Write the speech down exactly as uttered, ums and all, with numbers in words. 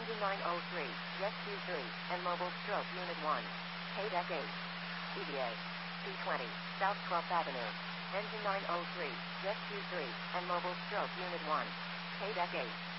Engine nine oh three, Jet Q three, and Mobile Stroke Unit one. K D E C eight. E V A. C twenty, South twelfth Avenue. Engine nine oh three, Jet Q three, and Mobile Stroke Unit one. K D E C eight.